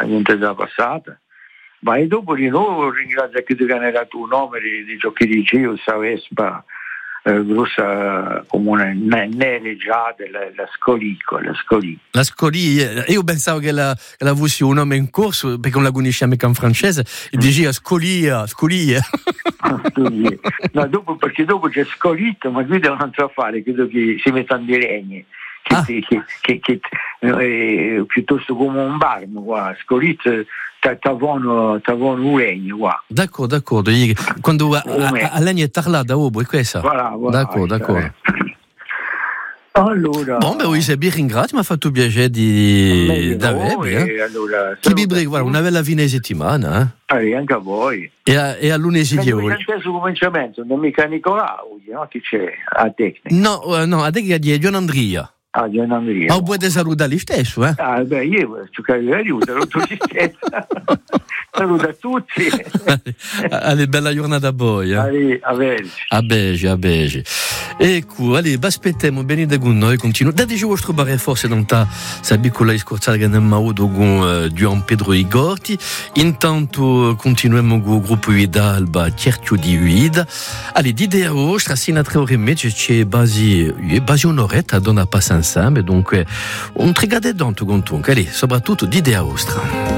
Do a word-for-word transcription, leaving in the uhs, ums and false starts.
niente da passata. Ma e dopo di nuovo ringrazio che tu era tu nome di, di ciò che dicevo, questa Vespa eh, grossa comune nere già della la Scolico, la Scoli. La Scoli, io pensavo che la, che la avessi un nome in corso, perché non la conosciamo mica in francese, e mm. diceva Scolia, Scolia. No, dopo, perché dopo c'è Scolito, ma qui devono andare a fare, credo che si mettano di legni. Che, ah. che, che, che, che eh, piuttosto come un barmo qua, Scolito t'avono un legno qua. D'accordo, d'accordo. Quando a, a, a legno è parlata, oh, è questa. Voilà, voilà, d'accordo, d'accordo. Allora, bon, beh, oui, c'est bien ringrazio, mi ha fatto piacere di d'avere. Eh? Allora, Chi vi guarda, una bella fine di settimana. Eh? Eh, anche a voi. E a, e a lunedì di oggi. Ma non sul cominciamento, non mica Nicolao, no? Chi c'è? A tecnica. No, uh, no, a tecnica di Gian Andria. Ah, Gian Andria. Ma puoi salutare lì stesso, eh? Ah, beh, io giocare di aiuto, saluto lì stesso. Saluto a tutti. Allez, bella giornata a voi. Eh? Allez, a Belgi. A Belgi, a Belgi. Ecco, allez, aspettiamo venite con noi, continuo. Da dice vostro bare forse non ta sa piccola scorzata che ne maudo con Gian Pedro Igorti. Intanto continuiamo con il gruppo Idalba, Cerchio di Uida. Allez, di idea vostra, sino a tre ore e mezza c'è basi, basi un'oretta a donna passa insieme, dunque un trigade d'anto con tu. Allez, soprattutto di idea vostra.